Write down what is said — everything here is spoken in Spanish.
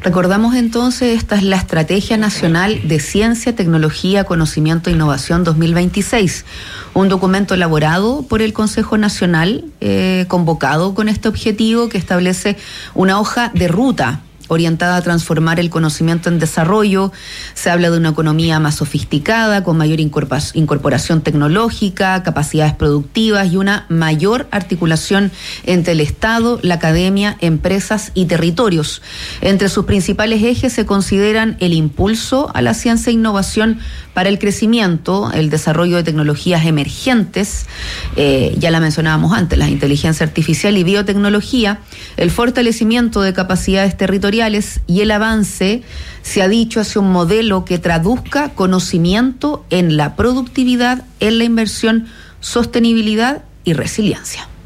Recordamos entonces, esta es la Estrategia Nacional de Ciencia, Tecnología, Conocimiento e Innovación 2026, un documento elaborado por el Consejo Nacional, convocado con este objetivo, que establece una hoja de ruta orientada a transformar el conocimiento en desarrollo. Se habla de una economía más sofisticada, con mayor incorporación tecnológica, capacidades productivas y una mayor articulación entre el Estado, la academia, empresas y territorios. Entre sus principales ejes se consideran el impulso a la ciencia e innovación para el crecimiento, el desarrollo de tecnologías emergentes, ya la mencionábamos antes, la inteligencia artificial y biotecnología, el fortalecimiento de capacidades territoriales y el avance, se ha dicho, hacia un modelo que traduzca conocimiento en la productividad, en la inversión, sostenibilidad y resiliencia.